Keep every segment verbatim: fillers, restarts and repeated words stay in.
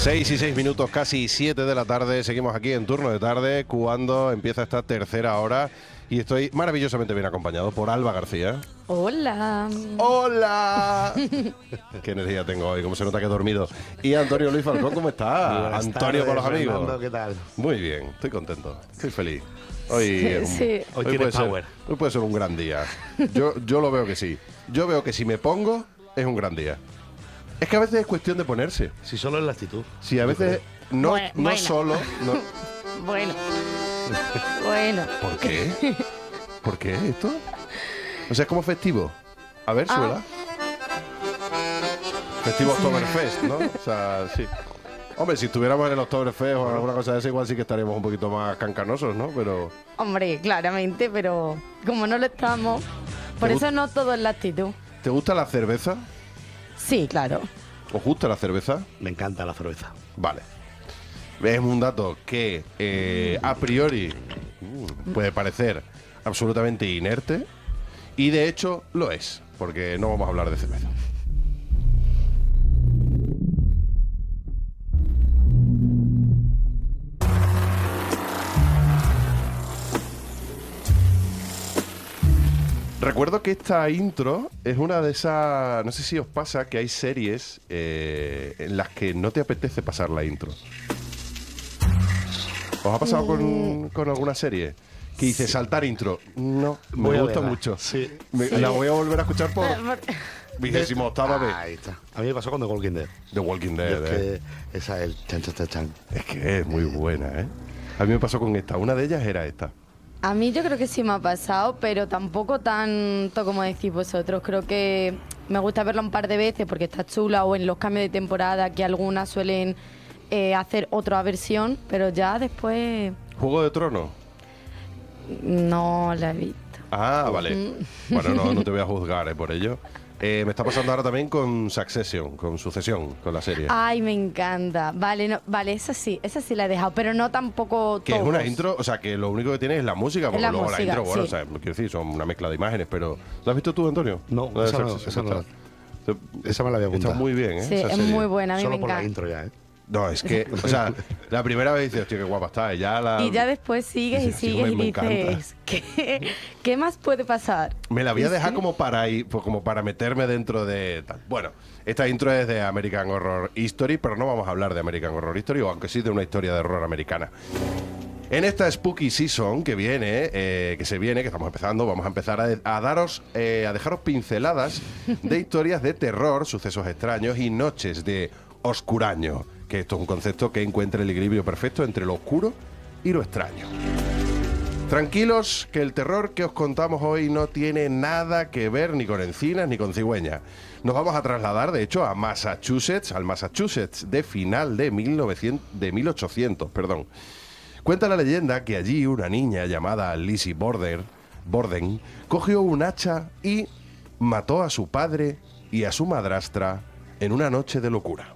Seis y seis minutos, casi siete de la tarde. Seguimos aquí en turno de tarde cuando empieza esta tercera hora. Y estoy maravillosamente bien acompañado por Alba García. Hola. ¡Hola! Qué energía tengo hoy, como se nota que he dormido. Y Antonio Luis Falcón, ¿cómo está? Antonio tardes, con los amigos. Fernando, ¿qué tal? Muy bien, estoy contento, estoy feliz. Hoy, Sí, eh, sí. Hoy hoy tienes puede ser, power. hoy puede ser un gran día. Yo, yo lo veo que sí. Yo veo que si me pongo, es un gran día. Es que a veces es cuestión de ponerse. Si solo es la actitud. Si a veces no, Bueno, no bueno. solo... no- Bueno. Bueno. ¿Por qué? ¿Por qué esto? O sea, es como festivo. A ver, Ah. suela. Festivo Oktoberfest, ¿no? O sea, sí. Hombre, si estuviéramos en el Oktoberfest o alguna cosa de esa, igual sí que estaríamos un poquito más cancanosos, ¿no? Pero... Hombre, claramente, pero como no lo estamos, por ¿Te eso no todo es la actitud. ¿Te gusta la cerveza? Sí, claro. ¿Os gusta la cerveza? Me encanta la cerveza. Vale. Es un dato que eh, a priori uh, puede parecer absolutamente inerte y de hecho lo es, porque no vamos a hablar de cerveza. Recuerdo que esta intro es una de esas... No sé si os pasa que hay series eh, en las que no te apetece pasar la intro. ¿Os ha pasado con, con alguna serie? Que dice saltar intro. No, me Voy a gusta verla. mucho. Sí. Me- Sí. La voy a volver a escuchar por Eh, por- vigésimo octava vez. Ahí está. A mí me pasó con The Walking Dead. The Walking Y Dead, es eh. que esa es el chan, chan, chan, chan. Es que es muy buena, ¿eh? A mí me pasó con esta. Una de ellas era esta. A mí yo creo que sí me ha pasado, pero tampoco tanto como decís vosotros. Creo que me gusta verla un par de veces porque está chula, o en los cambios de temporada que algunas suelen eh, hacer otra versión, pero ya después ¿Juego de Tronos? no la he visto. Ah, vale. Bueno, no, no te voy a juzgar eh, por ello. Eh, me está pasando ahora también con Succession, con Sucesión, con la serie. Ay, me encanta. Vale, no, vale, esa sí, esa sí la he dejado, pero no tampoco Que es todos. una intro, o sea, que lo único que tiene es la música, porque la luego la música, intro, bueno, sí. o sea, quiero decir, son una mezcla de imágenes, pero... ¿La has visto tú, Antonio? No, La de esa no, Succession, esa no está- Esa me la había Está apuntado. muy bien, ¿eh? Sí, esa es serie. muy buena, a mí Solo me por la encanta. intro ya, ¿eh? No, es que, o sea, la primera vez dices, hostia, qué guapa está, y ya la... Y ya después sigues y Dices, "Tío, sigues me- y me encanta". dices, ¿qué, ¿qué más puede pasar? Me la voy a Sí, dejar sí. como para ir, pues como para meterme dentro de tal. Bueno, esta intro es de American Horror History, pero no vamos a hablar de American Horror History, o aunque sí de una historia de horror americana. En esta Spooky Season que viene, eh, que se viene, que estamos empezando, vamos a empezar a, de- a daros, eh, a dejaros pinceladas de historias de terror, sucesos extraños y noches de oscuraño, que esto es un concepto que encuentra el equilibrio perfecto entre lo oscuro y lo extraño. Tranquilos, que el terror que os contamos hoy no tiene nada que ver ni con encinas ni con cigüeñas. Nos vamos a trasladar, de hecho, a Massachusetts, al Massachusetts de final de, mil novecientos, de mil ochocientos, perdón. Cuenta la leyenda que allí una niña llamada Lizzie Borden, Borden cogió un hacha y mató a su padre y a su madrastra en una noche de locura.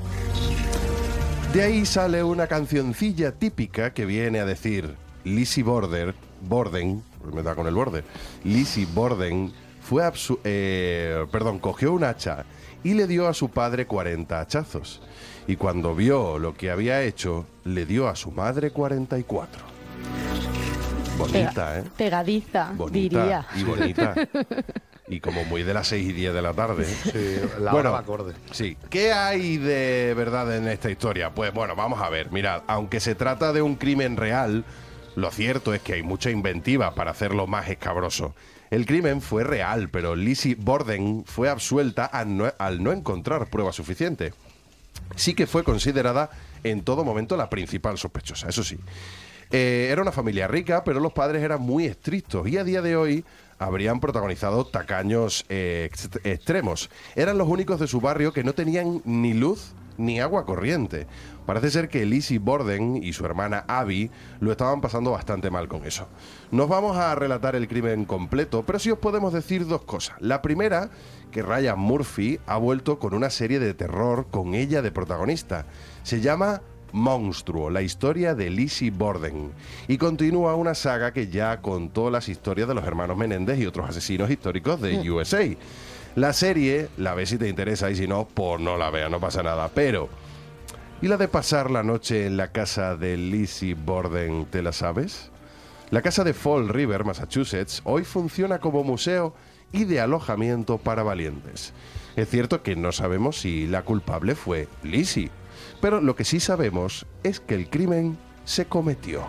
De ahí sale una cancioncilla típica que viene a decir: Lizzie Borden, Borden, me da con el borde, Lizzie Borden fue absu- eh, perdón, cogió un hacha y le dio a su padre cuarenta hachazos. Y cuando vio lo que había hecho, le dio a su madre cuarenta y cuatro. Bonita, Pega- ¿eh? Pegadiza, Bonita diría. y bonita. Y como muy de las seis y diez de la tarde. Sí, la Bueno, hora va acorde. Sí. ¿Qué hay de verdad en esta historia? Pues bueno, vamos a ver. Mirad, aunque se trata de un crimen real, lo cierto es que hay mucha inventiva para hacerlo más escabroso. El crimen fue real, pero Lizzie Borden fue absuelta al no, al no encontrar pruebas suficientes. Sí que fue considerada en todo momento la principal sospechosa, eso sí. Eh, era una familia rica, pero los padres eran muy estrictos y a día de hoy habrían protagonizado tacaños eh, ex- extremos. Eran los únicos de su barrio que no tenían ni luz ni agua corriente. Parece ser que Lizzie Borden y su hermana Abby lo estaban pasando bastante mal con eso. Nos vamos a relatar el crimen completo, pero sí os podemos decir dos cosas. La primera, que Ryan Murphy ha vuelto con una serie de terror con ella de protagonista. Se llama Monstruo, la historia de Lizzie Borden, y continúa una saga que ya contó las historias de los hermanos Menéndez y otros asesinos históricos de U S A. La serie, la ves si te interesa y si no, pues no la veas, no pasa nada. Pero ¿Y la de pasar la noche en la casa de Lizzie Borden, te la sabes? La casa de Fall River, Massachusetts, hoy funciona como museo y de alojamiento para valientes. Es cierto que no sabemos si la culpable fue Lizzie, pero lo que sí sabemos es que el crimen se cometió.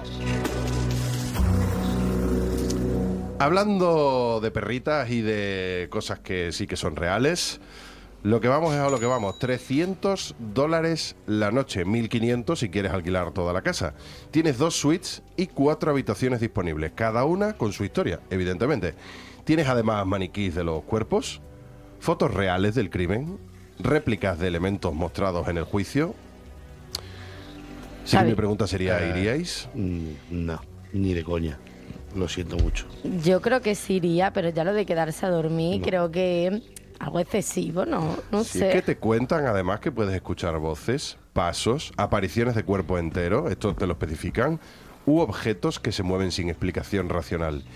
Hablando de perritas y de cosas que sí que son reales, lo que vamos es a lo que vamos. trescientos dólares la noche, mil quinientos si quieres alquilar toda la casa. Tienes dos suites y cuatro habitaciones disponibles, cada una con su historia, evidentemente. Tienes además maniquís de los cuerpos, fotos reales del crimen, réplicas de elementos mostrados en el juicio. Sí, mi pregunta sería, Eh, ¿iríais? Mm, No, ni de coña. Lo siento mucho. Yo creo que sí iría, pero ya lo de quedarse a dormir No. creo que algo excesivo, ¿no? No Si sé. es que te cuentan además que puedes escuchar voces, pasos, apariciones de cuerpo entero, esto te lo especifican, u objetos que se mueven sin explicación racional.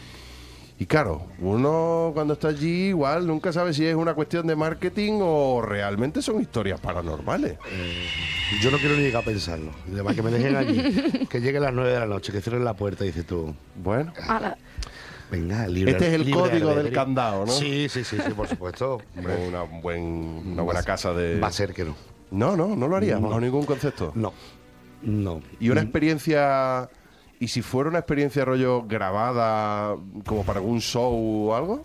Y claro, uno cuando está allí igual nunca sabe si es una cuestión de marketing o realmente son historias paranormales. Yo no quiero ni llegar a pensarlo. Además que me dejen allí, que llegue a las nueve de la noche, que cierren la puerta y dices tú, Bueno, Ala. venga, libre. Este es el libre código del albedrío. candado, ¿no? Sí, sí, sí, sí, por supuesto. Hombre, una, buen, una va buena a- casa de... Va a ser que no. No, no, no lo harías No. bajo ningún concepto. No, no. Y una Mm, experiencia... ¿Y si fuera una experiencia rollo grabada como para algún show o algo?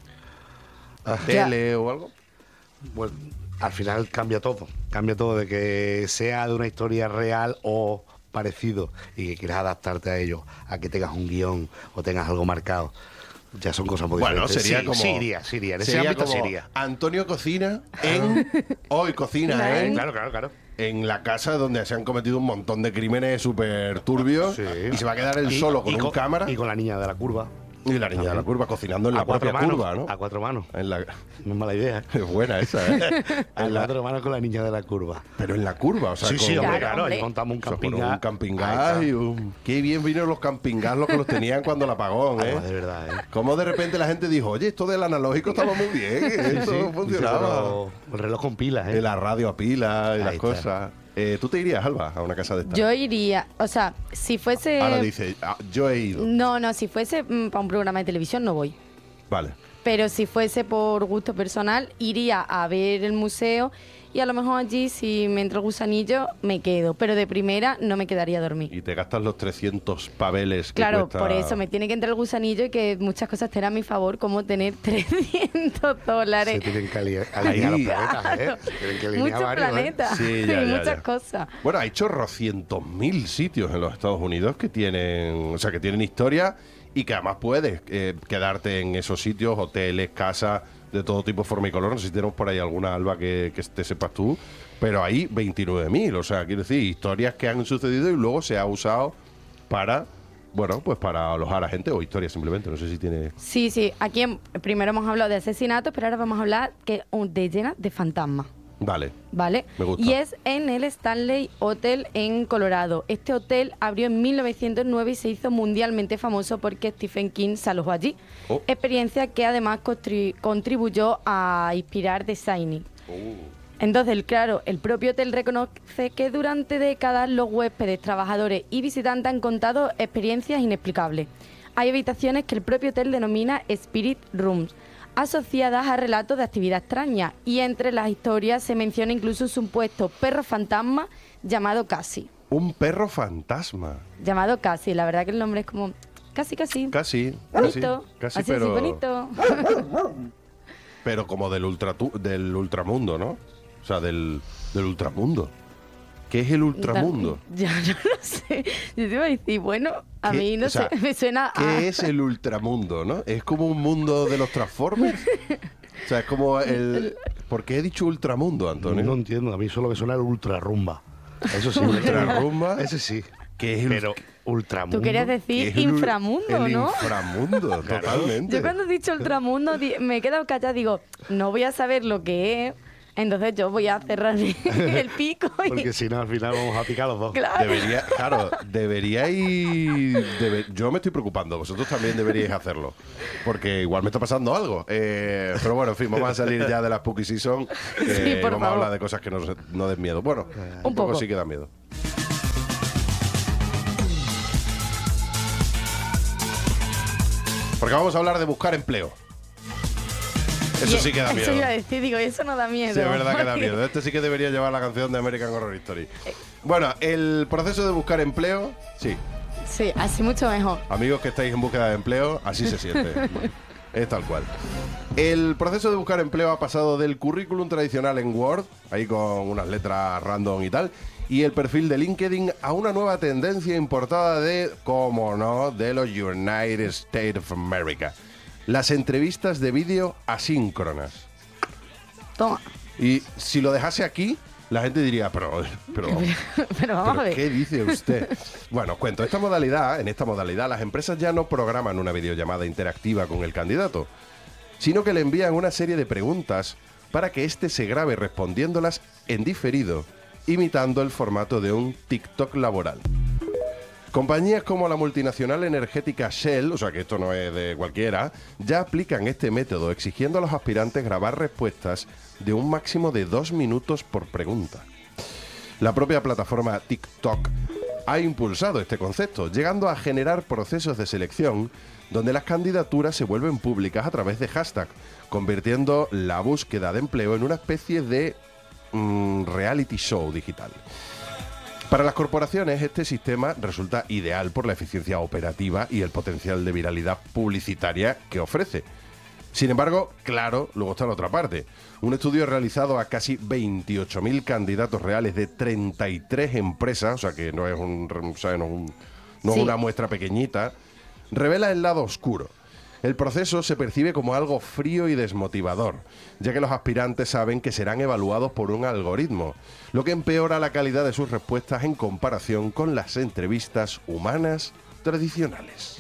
Ah. ¿Tele o algo? Pues al final cambia todo. Cambia todo de que sea de una historia real o parecido y que quieras adaptarte a ello, a que tengas un guión o tengas algo marcado. Ya son cosas muy Bueno, diferentes. sería Sí, como... Sí, iría, sí iría. En ese sería ámbito como sí iría. Antonio cocina en... Hoy cocina Eh, en... Claro, claro, claro. En la casa donde se han cometido un montón de crímenes súper turbios Sí. y se va a quedar él Y- solo con y un cámara Y con la niña de la curva. y la niña de la curva cocinando en la a cuatro propia manos, curva, ¿no? A cuatro manos. En la... No es mala idea. ¿eh? Es buena esa, ¿eh? A En la- cuatro manos con la niña de la curva. Pero en la curva, o sea, Sí, con... sí, hombre, Claro, claro. hombre. Ahí montamos un O sea, con camping un gas. camping Ahí gas está. y un... Qué bien vinieron los camping gas los que los tenían cuando el apagón, ¿eh? Algo de verdad, ¿eh? Cómo de repente la gente dijo, oye, esto del analógico estaba muy bien, ¿eh? esto Sí, funcionaba. pero el reloj con pilas, De ¿eh? la radio a pila y Ahí las está. cosas. Eh, ¿Tú te irías, Alba, a una casa de estas? Yo iría, o sea, si fuese... Ahora dice, ah, yo he ido. No, no, si fuese para un programa de televisión no voy. Vale. Pero si fuese por gusto personal, iría a ver el museo y a lo mejor allí, si me entra el gusanillo, me quedo. Pero de primera no me quedaría a dormir. Y te gastas los trescientos paveles que Claro, cuesta- por eso me tiene que entrar el gusanillo y que muchas cosas estén a mi favor, como tener trescientos Se dólares. tienen que ali- alinear los Ahí. planetas, ¿eh? Se tienen que alinear Muchos varios, ¿eh? planetas Sí, y ya, ya, muchas ya. cosas. Bueno, hay chorrocientos mil sitios en los Estados Unidos que tienen, o sea, que tienen historia y que además puedes eh, quedarte en esos sitios, hoteles, casas de todo tipo, forma y color. No sé si tenemos por ahí alguna, Alba, que, que te sepas tú, pero hay veintinueve mil, o sea, quiero decir, historias que han sucedido y luego se ha usado para, bueno, pues para alojar a gente o historias simplemente. No sé si tiene... Sí, sí. Aquí en- primero hemos hablado de asesinatos, pero ahora vamos a hablar que, un- de llenas de fantasmas. Vale. ¿Vale? Me gusta. Y es en el Stanley Hotel en Colorado. Este hotel abrió en mil novecientos nueve y se hizo mundialmente famoso porque Stephen King se alojó allí. Oh. Experiencia que además constri- contribuyó a inspirar The Shining. Entonces, el- claro, el propio hotel reconoce que durante décadas los huéspedes, trabajadores y visitantes han contado experiencias inexplicables. Hay habitaciones que el propio hotel denomina Spirit Rooms, asociadas a relatos de actividad extraña, y entre las historias se menciona incluso un supuesto perro fantasma llamado Cassie. Un perro fantasma. Llamado Cassie, la verdad que el nombre es como casi casi. Casi, casi, Bonito, casi, así, pero... así, bonito. Pero como del, ultra del ultramundo, ¿no? O sea, del, del ultramundo. ¿Qué es el ultramundo? Ya no lo sé. Yo te iba a decir, bueno, a ¿Qué? mí no O sea, sé, me suena a... ¿Qué es el ultramundo, no? ¿Es como un mundo de los Transformers? O sea, es como el... ¿Por qué he dicho ultramundo, Antonio? No entiendo, a mí solo me suena el ultra rumba. Eso sí. Ultrarrumba. Ese sí. ¿Qué es el... Pero ultramundo. Tú querías ¿Qué decir es el ul- inframundo, el ¿no? inframundo, totalmente. Yo cuando he dicho ultramundo di- me he quedado callada, digo, no voy a saber lo que es, entonces yo voy a cerrar el pico y... Porque si no, al final vamos a picar los dos. Claro. Debería, claro, deberíais... debe- yo me estoy preocupando, vosotros también deberíais hacerlo. Porque igual me está pasando algo. Eh, pero bueno, en fin, vamos a salir ya de la Spooky Season. Que Sí, por vamos a favor. hablar de cosas que nos, no den miedo. Bueno, un, Un poco poco. sí que da miedo. Porque vamos a hablar de buscar empleo. Eso Y sí que da miedo. Eso iba a decir, digo, eso no da miedo. Sí, es verdad que da miedo. Este sí que debería llevar la canción de American Horror Story. Bueno, el proceso de buscar empleo, sí. Sí, así mucho mejor. Amigos que estáis en búsqueda de empleo, así se siente. Es tal cual. El proceso de buscar empleo ha pasado del currículum tradicional en Word, ahí con unas letras random y tal, y el perfil de LinkedIn a una nueva tendencia importada de, como no, de los United States of America. Las entrevistas de vídeo asíncronas. Toma. Y si lo dejase aquí, la gente diría, pero, pero, Pero vamos pero a ver. ¿qué dice usted? Bueno, os cuento, esta modalidad, en esta modalidad, las empresas ya no programan una videollamada interactiva con el candidato, sino que le envían una serie de preguntas para que éste se grabe respondiéndolas en diferido, imitando el formato de un TikTok laboral. Compañías como la multinacional energética Shell, o sea que esto no es de cualquiera, ya aplican este método exigiendo a los aspirantes grabar respuestas de un máximo de dos minutos por pregunta. La propia plataforma TikTok ha impulsado este concepto, llegando a generar procesos de selección donde las candidaturas se vuelven públicas a través de hashtag, convirtiendo la búsqueda de empleo en una especie de mmm, reality show digital. Para las corporaciones, este sistema resulta ideal por la eficiencia operativa y el potencial de viralidad publicitaria que ofrece. Sin embargo, claro, luego está la otra parte. Un estudio realizado a casi veintiocho mil candidatos reales de treinta y tres empresas, o sea que no es, un, o sea, no es, un, no es Sí. una muestra pequeñita, revela el lado oscuro. El proceso se percibe como algo frío y desmotivador, ya que los aspirantes saben que serán evaluados por un algoritmo, lo que empeora la calidad de sus respuestas en comparación con las entrevistas humanas tradicionales.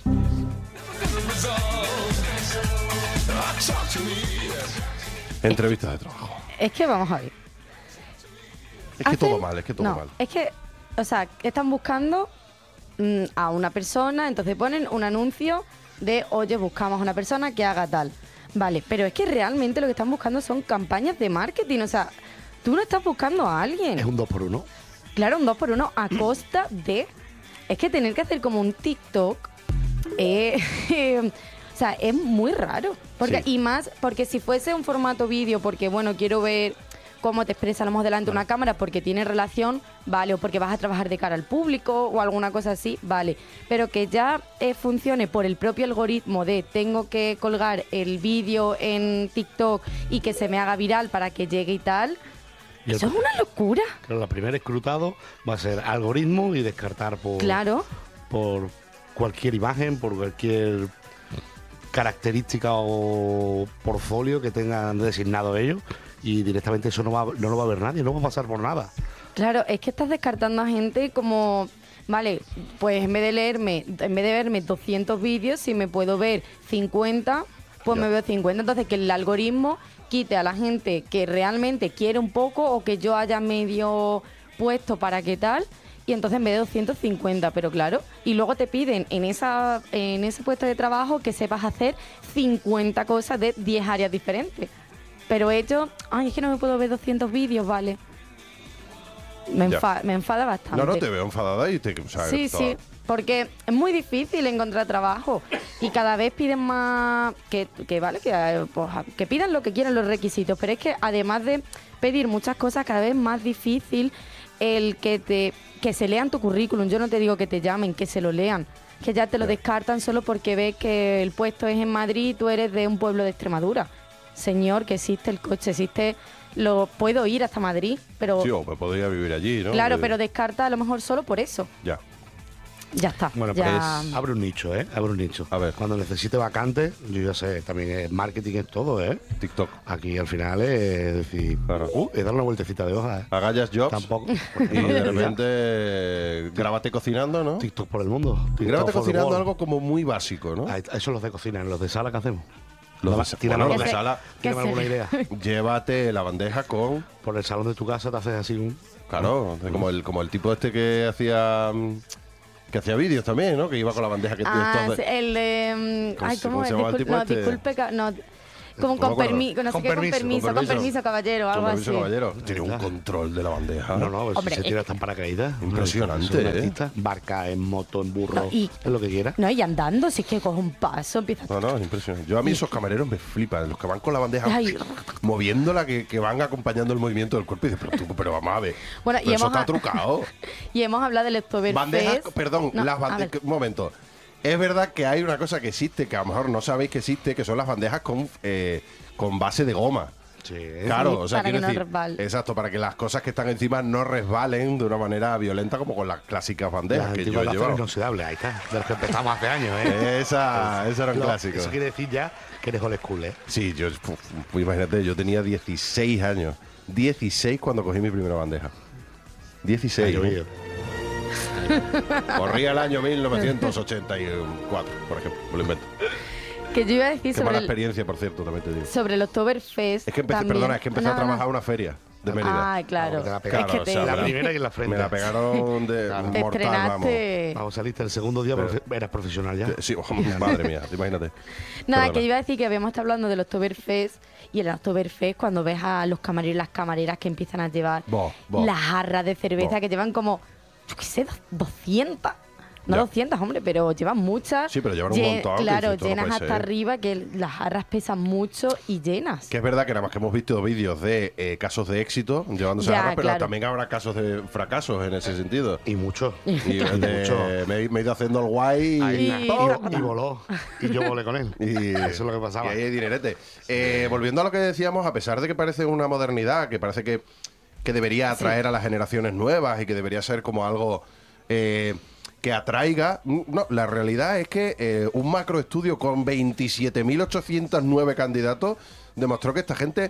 Entrevistas de trabajo. Es que vamos a ver. Es que Hacen- todo mal, es que todo no, mal. Es que, o sea, están buscando mm, a una persona, entonces ponen un anuncio de, oye, buscamos a una persona que haga tal. Vale, pero es que realmente lo que están buscando son campañas de marketing, o sea, tú no estás buscando a alguien. Es un dos por uno. Claro, un dos por uno a costa de... Es que tener que hacer como un TikTok, eh, o sea, es muy raro. Porque, Sí. Y más, porque si fuese un formato vídeo, porque bueno, quiero ver cómo te expresa a lo mejor delante de una cámara, porque tiene relación, vale, o porque vas a trabajar de cara al público o alguna cosa así, vale. Pero que ya eh, funcione por el propio algoritmo de tengo que colgar el vídeo en TikTok y que se me haga viral para que llegue y tal, Y el- eso es una locura. Pero la primera escrutado va a ser algoritmo y descartar por, Claro. por cualquier imagen, por cualquier característica o portfolio que tengan designado ellos, y directamente eso no, va, no lo va a ver nadie, no va a pasar por nada. Claro, es que estás descartando a gente como, vale, pues en vez de leerme, en vez de verme doscientos vídeos, si me puedo ver cincuenta, pues Ya. me veo cincuenta. Entonces que el algoritmo quite a la gente que realmente quiere un poco o que yo haya medio puesto para qué tal, y entonces en vez de doscientos cincuenta, pero claro, y luego te piden en esa en ese puesto de trabajo que sepas hacer cincuenta cosas de diez áreas diferentes. Pero ellos, ay, es que no me puedo ver doscientos vídeos, vale. Me, Ya. enfa- me enfada bastante. No, no, te veo enfadada y te... O sea, Sí, todo- sí, porque es muy difícil encontrar trabajo y cada vez piden más, que, que vale, que, eh, pues, que pidan lo que quieran los requisitos, pero es que además de pedir muchas cosas, cada vez es más difícil el que te que se lean tu currículum. Yo no te digo que te llamen, que se lo lean, que ya te lo Ya. descartan solo porque ves que el puesto es en Madrid y tú eres de un pueblo de Extremadura. Señor, que existe el coche, existe... Lo puedo ir hasta Madrid, pero... Sí, o me podría vivir allí, ¿no? Claro, Eh, pero descarta a lo mejor solo por eso. Ya. Ya está. Bueno, ya... pues abre un nicho, ¿eh? Abre un nicho. A ver. Cuando necesite vacantes, yo ya sé, también es marketing, es todo, ¿eh? TikTok. Aquí al final es decir, Claro. uh, es dar una vueltecita de hoja, ¿eh? Agallas jobs. Tampoco. Y de repente eh, grábate cocinando, ¿no? TikTok por el mundo. Y TikTok grábate for the cocinando world. algo como muy básico, ¿no? Ah, eso es los de cocina, en los de sala, ¿qué hacemos? Los de Dame- sa- tírame bueno, los alguna- de sala, ¿Qué tírame se- alguna idea. llévate la bandeja con... Por el salón de tu casa te haces así un... Claro, como el, como el tipo este que hacía... mm, que hacía vídeos también, ¿no? Que iba con la bandeja que Ah, estos de- sí, el de... mm, ¿Cómo ay, se- ¿cómo cómo es? se llamaba el Discul- tipo no, este? disculpe... ca- No, Como No me con, acuerdo. permi no sé Con qué, con permiso, permiso, con con permiso. permiso, caballero, algo Con permiso, así. caballero. Tiene un ¿Verdad? control de la bandeja. No, no, Hombre, si se es- tira hasta en paracaídas. Impresionante, Es un ¿eh? artista. Barca, en moto, en burro, No, y- es lo que quiera. No, y andando, si es que coge un paso, empieza No, no, es impresionante. Yo a mí esos camareros me flipan, los que van con la bandeja Ay. moviéndola, que, que van acompañando el movimiento del cuerpo y dices, pero tú, pero vamos a ver. Bueno, y Pero eso hemos está a- trucado. Y hemos hablado del Oktoberfest. Bandejas, perdón, No, las a bandejas. ver. Un momento. Es verdad que hay una cosa que existe, que a lo mejor no sabéis que existe, que son las bandejas con, eh, con base de goma. Sí. Claro, o sea, para que quiero no decir, resbale. exacto, para que las cosas que están encima no resbalen de una manera violenta como con las clásicas bandejas Las que yo antiguas he de acero llevado. inoxidable, ahí está. De los que empezamos hace años, ¿eh? Esa, esa era un No, clásico. Eso quiere decir ya que eres old school, ¿eh? Sí, yo, uf, pues imagínate, yo tenía dieciséis años. dieciséis cuando cogí mi primera bandeja. dieciséis. Ha ¿eh? llovido. Corría el año mil novecientos ochenta y cuatro, por ejemplo. Me lo invento. Que yo iba a decir Qué mala sobre el, experiencia, por cierto, también te digo. sobre el Oktoberfest. Es que empecé, también. perdona, es que empecé No, a no. trabajar a una feria de Mérida. Ah, claro. Vamos, te la es pegaron, que o te, sea, La me la- primera y en la frente. Me la pegaron de Claro. te mortal, vamos. estrenaste. Vamos, saliste el segundo día, Pero- profe- eras profesional ya. Sí, oh, madre mía, imagínate. Nada, Perdona. que yo iba a decir que habíamos estado hablando del Oktoberfest. Y el Oktoberfest, cuando ves a los camareros y las camareras que empiezan a llevar Bo, bo. las jarras de cerveza, Bo. que llevan como, yo qué sé, doscientas. No Ya. doscientas, hombre, pero llevan muchas. Sí, pero llevan un Lle- montón, que Claro, dices, esto no llenas puede hasta ser. arriba, que las jarras pesan mucho y llenas. Que es verdad que nada más que hemos visto vídeos de eh, casos de éxito llevándose Ya, a garra, pero claro. también habrá casos de fracasos en ese sentido. Y mucho. Y el de- mucho. me, me he ido haciendo el guay Ahí y, está. y, y voló. Y yo volé con él. y- Eso es lo que pasaba. y ahí hay dinerete. Eh, volviendo a lo que decíamos, a pesar de que parece una modernidad, que parece que, que debería atraer a las generaciones nuevas y que debería ser como algo eh, que atraiga, no, la realidad es que eh, un macroestudio con veintisiete mil ochocientos nueve candidatos demostró que esta gente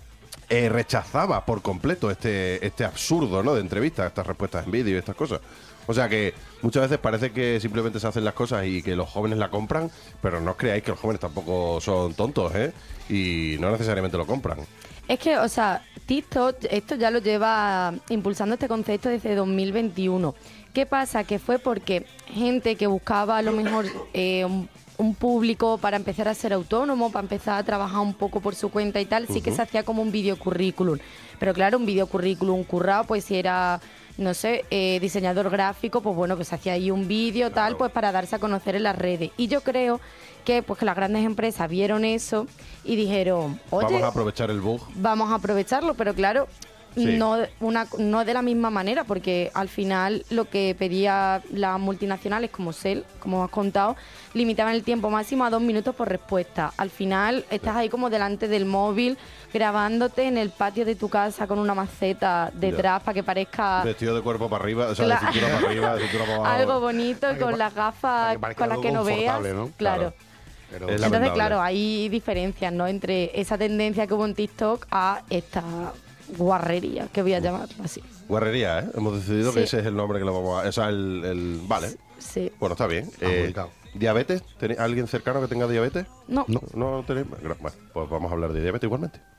eh, rechazaba por completo este, este absurdo, ¿no?, de entrevistas, estas respuestas en vídeo y estas cosas. O sea que muchas veces parece que simplemente se hacen las cosas y que los jóvenes la compran, pero no os creáis que los jóvenes tampoco son tontos, ¿eh? Y no necesariamente lo compran. Es que, o sea, TikTok, esto ya lo lleva impulsando este concepto desde dos mil veintiuno. ¿Qué pasa? Que fue porque gente que buscaba a lo mejor eh, un, un público para empezar a ser autónomo, para empezar a trabajar un poco por su cuenta y tal, sí que se hacía como un video currículum. Pero claro, un video currículum currado, pues si era, no sé, eh, diseñador gráfico, pues bueno, que se hacía ahí un vídeo tal, pues para darse a conocer en las redes. Y yo creo que pues que las grandes empresas vieron eso y dijeron, oye, Vamos a aprovechar el bug. vamos a aprovecharlo, pero claro, Sí. no, una, no de la misma manera, porque al final lo que pedía las multinacionales como Shell, como has contado, limitaban el tiempo máximo a dos minutos por respuesta. Al final estás ahí como delante del móvil, grabándote en el patio de tu casa con una maceta detrás para que parezca Vestido de cuerpo para arriba, o sea, Claro. de cintura para arriba, de cintura para abajo. algo bonito, Para que con pa- las para gafas que parezca con las algo que no veas. confortable, ¿no? Claro. Claro. Pero Es Entonces, lamentable. claro, hay diferencias, ¿no?, entre esa tendencia que hubo en TikTok a esta guarrería, que voy a llamarlo así. Guarrería, ¿eh? Hemos decidido que Sí. ese es el nombre que le vamos a... O sea, el... el- vale. Sí. Bueno, está bien. Ah, Eh, ubicado. ¿Diabetes? ¿Tenéis alguien cercano que tenga diabetes? No. ¿No tenéis? Bueno, pues vamos a hablar de diabetes igualmente.